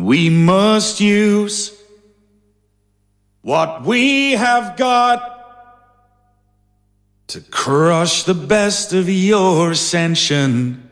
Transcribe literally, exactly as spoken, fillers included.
we must use what we have got to crush the best of your ascension.